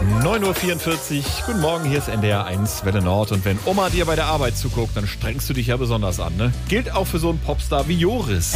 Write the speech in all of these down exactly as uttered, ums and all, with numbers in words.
neun Uhr vierundvierzig, guten Morgen, hier ist N D R eins Welle Nord. Und wenn Oma dir bei der Arbeit zuguckt, dann strengst du dich ja besonders an, ne? Gilt auch für so einen Popstar wie Joris.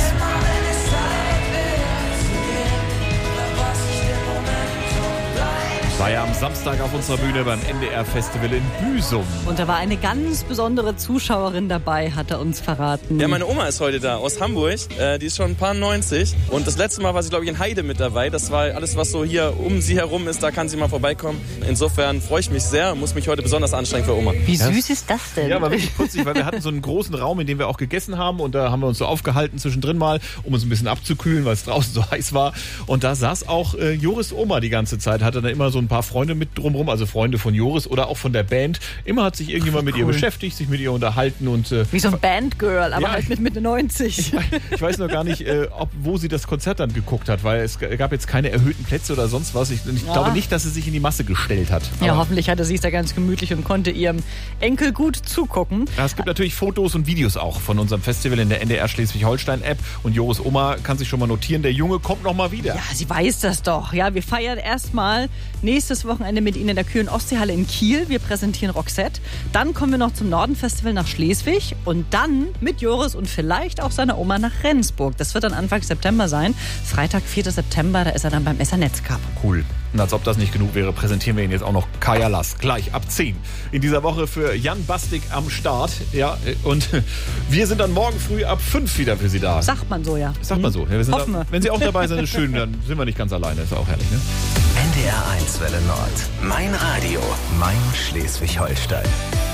War ja am Samstag auf unserer Bühne beim N D R-Festival in Büsum. Und da war eine ganz besondere Zuschauerin dabei, hat er uns verraten. Ja, meine Oma ist heute da, aus Hamburg. Äh, die ist schon ein paar neunzig. Und das letzte Mal war sie, glaube ich, in Heide mit dabei. Das war alles, was so hier um sie herum ist, da kann sie mal vorbeikommen. Insofern freue ich mich sehr und muss mich heute besonders anstrengen für Oma. Wie süß ist das denn? Ja, war wirklich putzig, weil wir hatten so einen großen Raum, in dem wir auch gegessen haben. Und da haben wir uns so aufgehalten zwischendrin mal, um uns ein bisschen abzukühlen, weil es draußen so heiß war. Und da saß auch äh, Joris Oma die ganze Zeit, hatte da immer so ein paar Freunde mit drumherum, also Freunde von Joris oder auch von der Band. Immer hat sich irgendjemand mit cool. ihr beschäftigt, sich mit ihr unterhalten. Und, äh, wie so ein Bandgirl, aber ja, halt mit Mitte neunzig. Ich, ich weiß noch gar nicht, äh, ob, wo sie das Konzert dann geguckt hat, weil es gab jetzt keine erhöhten Plätze oder sonst was. Ich, ich ja. glaube nicht, dass sie sich in die Masse gestellt hat. Ja, hoffentlich hatte sie es da ganz gemütlich und konnte ihrem Enkel gut zugucken. Ja, es gibt natürlich Fotos und Videos auch von unserem Festival in der N D R Schleswig-Holstein-App. Und Joris Oma kann sich schon mal notieren, der Junge kommt noch mal wieder. Ja, sie weiß das doch. Ja, wir feiern erstmal nächstes Wochenende mit Ihnen in der Kühlen Ostseehalle in Kiel. Wir präsentieren Roxette. Dann kommen wir noch zum Norden-Festival nach Schleswig und dann mit Joris und vielleicht auch seiner Oma nach Rendsburg. Das wird dann Anfang September sein. Freitag, vierten September, da ist er dann beim S R-Netz Cup. Cool. Und als ob das nicht genug wäre, präsentieren wir Ihnen jetzt auch noch Kaya Lass. Gleich ab zehn. In dieser Woche für Jan Bastik am Start. Ja, und wir sind dann morgen früh ab fünf wieder für Sie da. Sagt man so, ja. Sagt man so. Ja, wir sind Hoffen da, wir. wenn Sie auch dabei sind, ist schön, dann sind wir nicht ganz alleine. Ist auch herrlich, ne? N D R eins Welle Nord. Mein Radio. Mein Schleswig-Holstein.